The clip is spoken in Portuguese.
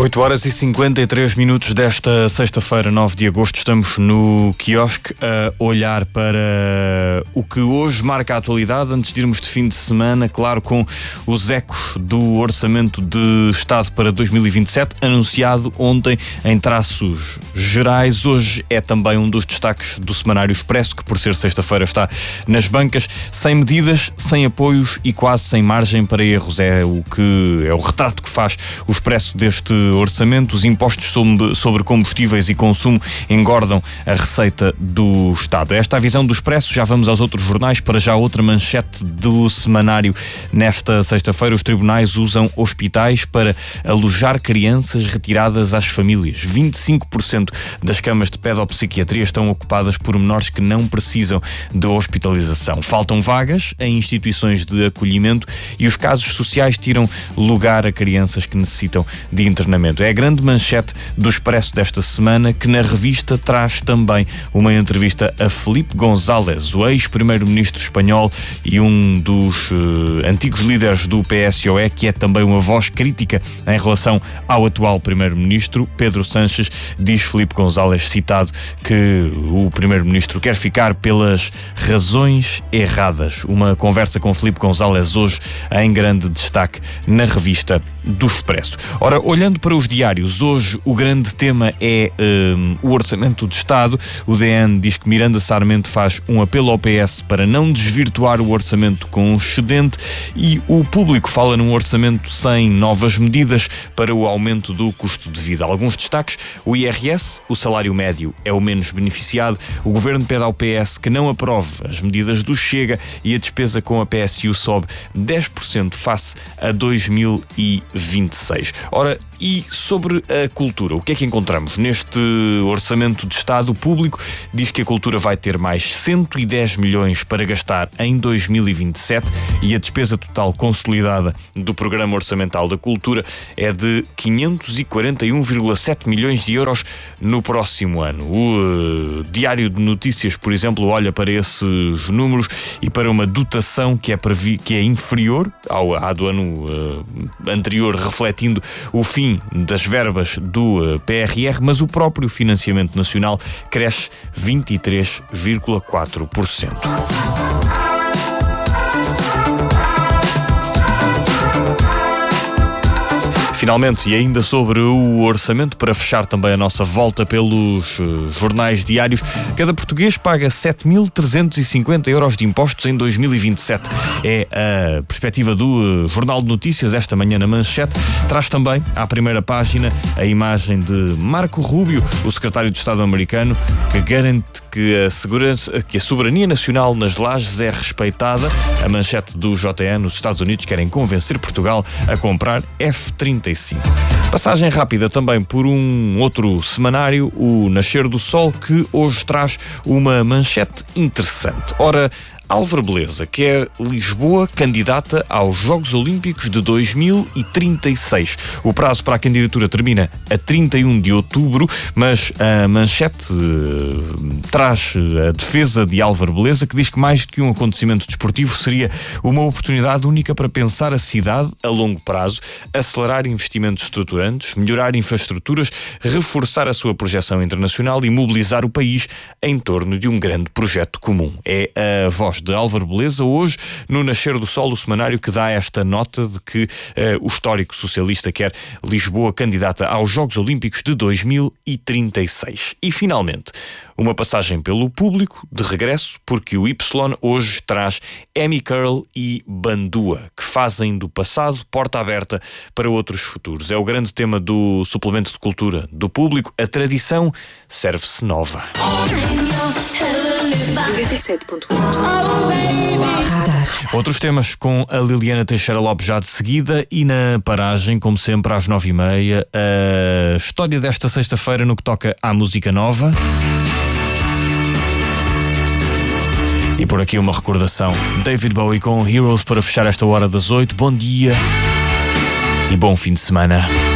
8h53 desta sexta-feira, 9 de agosto, estamos no quiosque a olhar para o que hoje marca a atualidade, antes de irmos de fim de semana, claro, com os ecos do Orçamento de Estado para 2027, anunciado ontem em traços gerais. Hoje é também um dos destaques do Semanário Expresso, que por ser sexta-feira está nas bancas, sem medidas, sem apoios e quase sem margem para erros. É o retrato que faz o Expresso deste orçamento. Os impostos sobre combustíveis e consumo engordam a receita do Estado. Esta é a visão do Expresso. Já vamos aos outros jornais. Para já, outra manchete do semanário nesta sexta-feira: os tribunais usam hospitais para alojar crianças retiradas às famílias. 25% das camas de pedopsiquiatria estão ocupadas por menores que não precisam de hospitalização. Faltam vagas em instituições de acolhimento e os casos sociais tiram lugar a crianças que necessitam de internamento. É a grande manchete do Expresso desta semana, que na revista traz também uma entrevista a Felipe González, o ex-primeiro-ministro espanhol e um dos antigos líderes do PSOE, que é também uma voz crítica em relação ao atual primeiro-ministro, Pedro Sánchez. Diz Felipe González, citado, que o primeiro-ministro quer ficar pelas razões erradas. Uma conversa com Felipe González hoje em grande destaque na revista do Expresso. Ora, olhando para os diários, hoje o grande tema é o Orçamento de Estado. O DN diz que Miranda Sarmento faz um apelo ao PS para não desvirtuar o orçamento com excedente, e o Público fala num orçamento sem novas medidas para o aumento do custo de vida. Alguns destaques: o IRS, o salário médio, é o menos beneficiado. O Governo pede ao PS que não aprove as medidas do Chega e a despesa com a PSU sobe 10% face a 2026. Ora, e sobre a cultura, o que é que encontramos neste Orçamento de Estado? O Público diz que a cultura vai ter mais 110 milhões para gastar em 2027 e a despesa total consolidada do Programa Orçamental da Cultura é de 541,7 milhões de euros no próximo ano. O Diário de Notícias, por exemplo, olha para esses números e para uma dotação que é inferior à do ano anterior, refletindo o fim das verbas do PRR, mas o próprio financiamento nacional cresce 23,4%. Finalmente, e ainda sobre o orçamento, para fechar também a nossa volta pelos jornais diários, cada português paga 7.350 euros de impostos em 2027. É a perspectiva do Jornal de Notícias esta manhã na manchete. Traz também à primeira página a imagem de Marco Rubio, o secretário de Estado americano, que garante que a soberania nacional nas lajes é respeitada. A manchete do JN: os Estados Unidos querem convencer Portugal a comprar F-35. Passagem rápida também por um outro semanário, o Nascer do Sol, que hoje traz uma manchete interessante. Ora, Álvaro Beleza quer Lisboa candidata aos Jogos Olímpicos de 2036. O prazo para a candidatura termina a 31 de outubro, mas a manchete traz a defesa de Álvaro Beleza, que diz que mais que um acontecimento desportivo seria uma oportunidade única para pensar a cidade a longo prazo, acelerar investimentos estruturantes, melhorar infraestruturas, reforçar a sua projeção internacional e mobilizar o país em torno de um grande projeto comum. É a voz de Álvaro Beleza hoje no Nascer do Sol, o semanário que dá esta nota de que o histórico socialista quer Lisboa candidata aos Jogos Olímpicos de 2036. E finalmente, uma passagem pelo Público de regresso, porque o Y hoje traz Amy Curl e Bandua, que fazem do passado porta aberta para outros futuros. É o grande tema do suplemento de cultura do Público. A tradição serve-se nova. 97.8. Outros temas com a Liliana Teixeira Lopes já de seguida, e na paragem, como sempre, às 9h30, a história desta sexta-feira no que toca à música nova. E por aqui uma recordação: David Bowie com Heroes para fechar esta hora das 8. Bom dia e bom fim de semana.